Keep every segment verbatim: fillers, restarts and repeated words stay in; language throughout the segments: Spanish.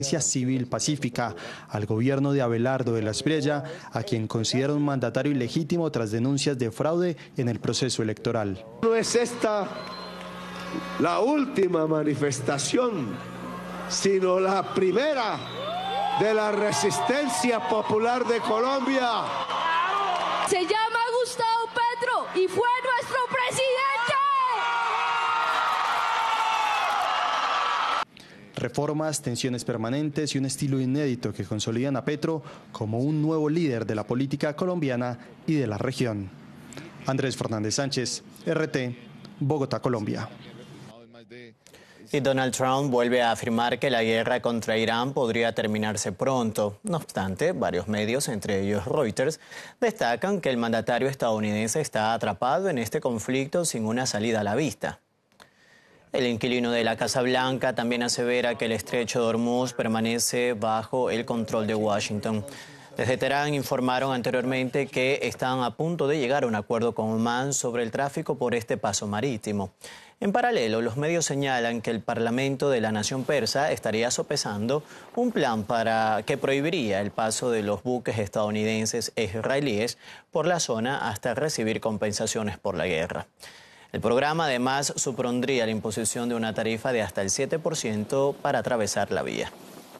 civil pacífica al gobierno de Abelardo de la Espriella, a quien considera un mandatario ilegítimo tras denuncias de fraude en el proceso electoral. No es esta la última manifestación, sino la primera de la resistencia popular de Colombia. Se llama Gustavo Petro y fue nuestro presidente. Reformas, tensiones permanentes y un estilo inédito que consolidan a Petro como un nuevo líder de la política colombiana y de la región. Andrés Fernández Sánchez, R T, Bogotá, Colombia. Y Donald Trump vuelve a afirmar que la guerra contra Irán podría terminarse pronto. No obstante, varios medios, entre ellos Reuters, destacan que el mandatario estadounidense está atrapado en este conflicto sin una salida a la vista. El inquilino de la Casa Blanca también asevera que el estrecho de Hormuz permanece bajo el control de Washington. Desde Teherán informaron anteriormente que están a punto de llegar a un acuerdo con Omán sobre el tráfico por este paso marítimo. En paralelo, los medios señalan que el Parlamento de la nación persa estaría sopesando un plan para que prohibiría el paso de los buques estadounidenses e israelíes por la zona hasta recibir compensaciones por la guerra. El programa además supondría la imposición de una tarifa de hasta el siete por ciento para atravesar la vía.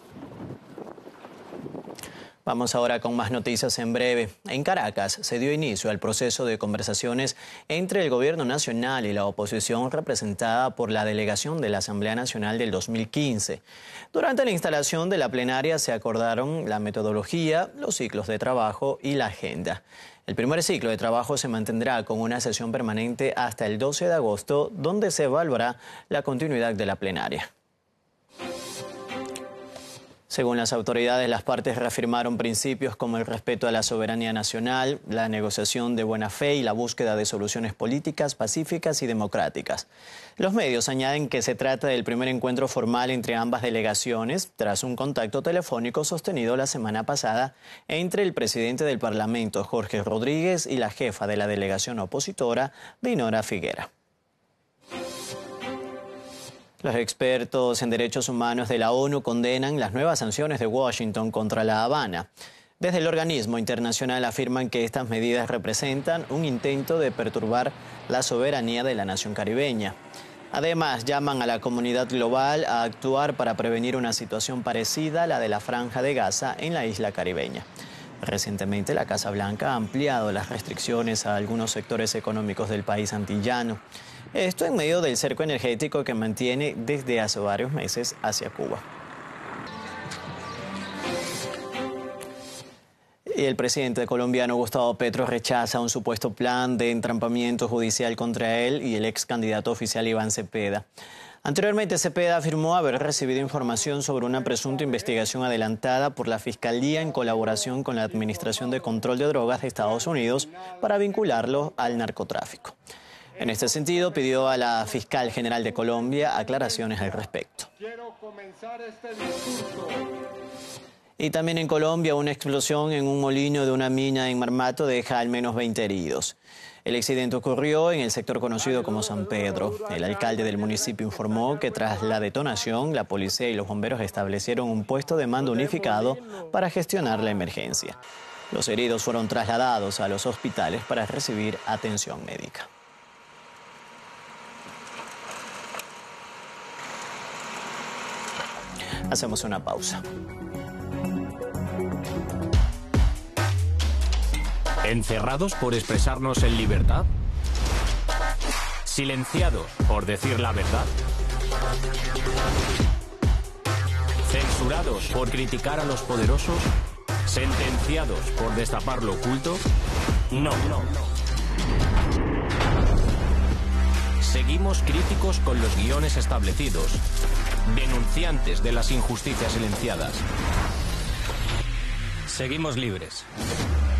Vamos ahora con más noticias en breve. En Caracas se dio inicio al proceso de conversaciones entre el Gobierno Nacional y la oposición representada por la delegación de la Asamblea Nacional del dos mil quince. Durante la instalación de la plenaria se acordaron la metodología, los ciclos de trabajo y la agenda. El primer ciclo de trabajo se mantendrá con una sesión permanente hasta el doce de agosto, donde se evaluará la continuidad de la plenaria. Según las autoridades, las partes reafirmaron principios como el respeto a la soberanía nacional, la negociación de buena fe y la búsqueda de soluciones políticas, pacíficas y democráticas. Los medios añaden que se trata del primer encuentro formal entre ambas delegaciones, tras un contacto telefónico sostenido la semana pasada entre el presidente del Parlamento, Jorge Rodríguez, y la jefa de la delegación opositora, Dinora Figuera. Los expertos en derechos humanos de la ONU condenan las nuevas sanciones de Washington contra La Habana. Desde el organismo internacional afirman que estas medidas representan un intento de perturbar la soberanía de la nación caribeña. Además, llaman a la comunidad global a actuar para prevenir una situación parecida a la de la Franja de Gaza en la isla caribeña. Recientemente, la Casa Blanca ha ampliado las restricciones a algunos sectores económicos del país antillano. Esto en medio del cerco energético que mantiene desde hace varios meses hacia Cuba. Y el presidente colombiano Gustavo Petro rechaza un supuesto plan de entrampamiento judicial contra él y el ex candidato oficial Iván Cepeda. Anteriormente, Cepeda afirmó haber recibido información sobre una presunta investigación adelantada por la Fiscalía en colaboración con la Administración de Control de Drogas de Estados Unidos para vincularlo al narcotráfico. En este sentido, pidió a la fiscal general de Colombia aclaraciones al respecto. Quiero comenzar este discurso. Y también en Colombia, una explosión en un molino de una mina en Marmato deja al menos veinte heridos. El accidente ocurrió en el sector conocido como San Pedro. El alcalde del municipio informó que tras la detonación, la policía y los bomberos establecieron un puesto de mando unificado para gestionar la emergencia. Los heridos fueron trasladados a los hospitales para recibir atención médica. Hacemos una pausa. ¿Encerrados por expresarnos en libertad? ¿Silenciados por decir la verdad? ¿Censurados por criticar a los poderosos? ¿Sentenciados por destapar lo oculto? No, no. Seguimos críticos con los guiones establecidos, denunciantes de las injusticias silenciadas. Seguimos libres.